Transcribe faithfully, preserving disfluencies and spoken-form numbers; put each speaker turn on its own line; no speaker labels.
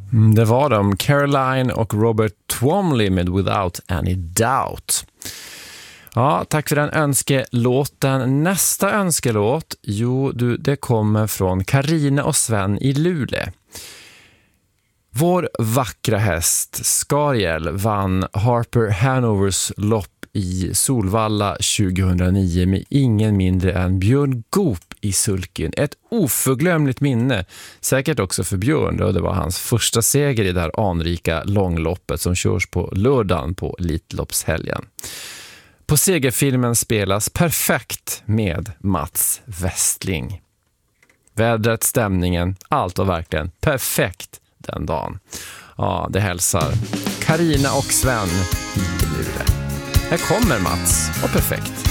Mm, det var de, Caroline och Robert Twomley med Without Any Doubt. Ja, tack för den önskelåten. Nästa önskelåt, jo, du, det kommer från Karina och Sven i Luleå. Vår vackra häst Skariel vann Harper Hanovers lopp i Solvalla tjugohundranio med ingen mindre än Björn Goop i sulken. Ett oförglömligt minne, säkert också för Björn, då det var hans första seger i det här anrika långloppet som körs på lördagen på Elitloppshelgen. På segerfilmen spelas perfekt med Mats Westling. Vädret, stämningen, allt var verkligen perfekt den dagen. Ja, det hälsar Karina och Sven i Luleå. Här kommer Mats och perfekt.